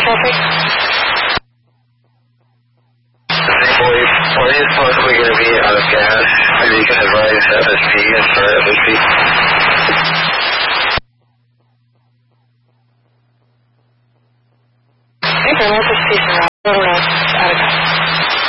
traffic? What is possibly going to be out of gas? Maybe you can advise FSP and start FSP. Okay, let's just see some out of gas.